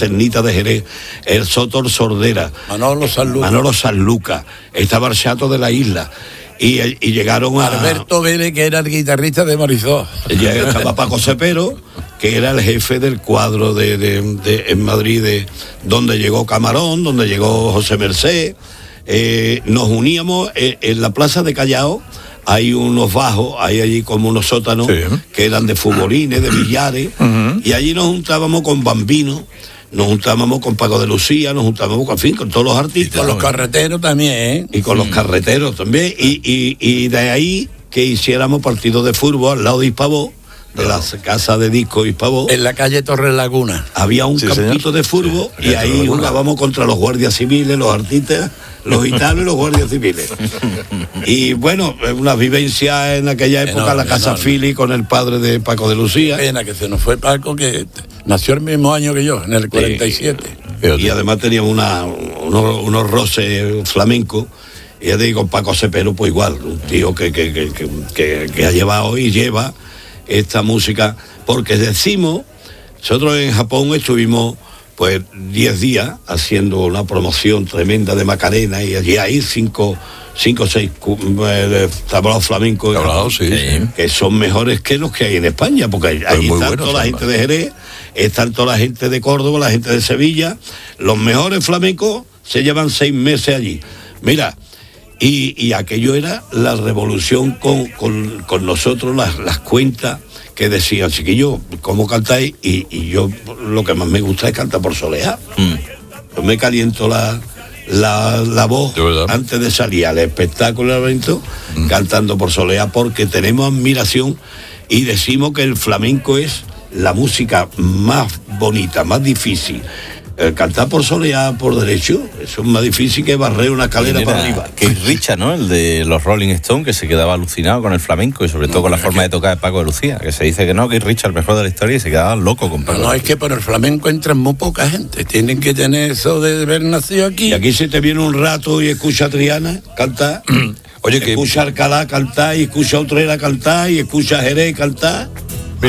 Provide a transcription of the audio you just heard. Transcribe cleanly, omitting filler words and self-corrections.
Ternitas de Jerez, el Sotor Sordera, Manolo Sanlúcar, estaba el Chato de la Isla. Y llegaron a... Alberto Vélez, que era el guitarrista de Marisol. Ya estaba Paco Cepero, que era el jefe del cuadro en Madrid, donde llegó Camarón, donde llegó José Merced. Nos uníamos en la plaza de Callao. Hay unos bajos, hay allí como unos sótanos, sí, que eran de futbolines, de billares, y allí nos juntábamos con Bambino, nos juntábamos con Paco de Lucía, nos juntábamos con, en fin, con todos los artistas. Y con los carreteros también, ¿eh? Y con los carreteros también, y de ahí que hiciéramos partidos de fútbol al lado de Hispavó, de la casa de disco Hispavó. En la calle Torres Laguna. Había un campito de fútbol, y ahí jugábamos contra los guardias civiles, los artistas, los gitanos y los guardias civiles. Y bueno, una vivencia en aquella época, la Casa Fili con el padre de Paco de Lucía. Pena que se nos fue Paco, que nació el mismo año que yo, en el 47. Y además teníamos unos roces flamencos. Y ya te digo, Paco Cepero, pues igual, un tío que ha llevado y lleva esta música, porque decimos, nosotros en Japón estuvimos pues 10 días haciendo una promoción tremenda de Macarena, y allí hay 5 o 6 tablaos flamencos que son mejores que los que hay en España, porque ahí está toda la gente de Jerez, están toda la gente de Córdoba, la gente de Sevilla. Los mejores flamencos se llevan 6 meses allí. Mira, y aquello era la revolución con nosotros, las cuentas que decían, chiquillos, ¿cómo cantáis? Y yo lo que más me gusta es cantar por soleá. Yo me caliento la voz antes de salir al espectáculo, al evento, cantando por soleá, porque tenemos admiración y decimos que el flamenco es la música más bonita, más difícil. Cantar por soleá, por derecho, eso es más difícil que barrer una escalera para arriba. Keith Richards, ¿no? El de los Rolling Stones, que se quedaba alucinado con el flamenco y sobre todo con la forma de tocar de Paco de Lucía, que se dice que no, Keith Richards, el mejor de la historia, y se quedaba loco con Paco. No, es que por el flamenco entran muy poca gente, tienen que tener eso de haber nacido aquí. Y aquí se te viene un rato y escucha a Triana cantar, escucha a Alcalá cantar, y escucha a Utrera cantar, y escucha a Jerez cantar.